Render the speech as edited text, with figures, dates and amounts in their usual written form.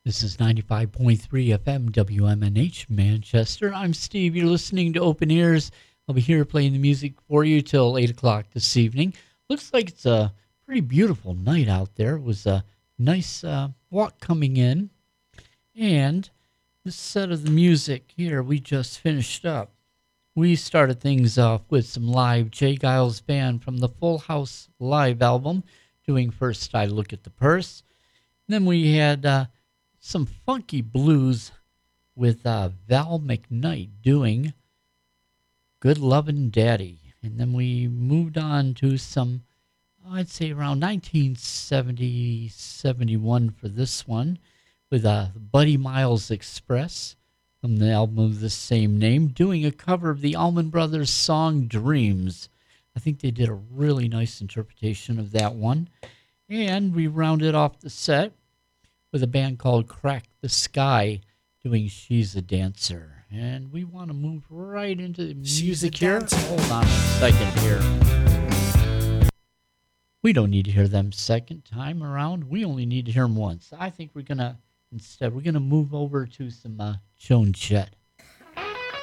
This is 95.3 FM WMNH Manchester. I'm Steve. You're listening to Open Ears. I'll be here playing the music for you till 8 o'clock this evening. Looks like it's a pretty beautiful night out there. It was a nice walk coming in. And this set of the music here we just finished up. We started things off with some live Jay Giles Band from the Full House Live album, doing First I Look at the Purse. And then we had some funky blues with Val McKnight doing Good Lovin' Daddy. And then we moved on to some, I'd say around 1970, 71 for this one, with Buddy Miles Express from the album of the same name, doing a cover of the Allman Brothers song Dreams. I think they did a really nice interpretation of that one. And we rounded off the set with a band called Crack the Sky doing She's a Dancer. And we want to move right into the music here. Hold on a second here. We don't need to hear them second time around. We only need to hear them once. I think we're going to move over to some Joan Jett.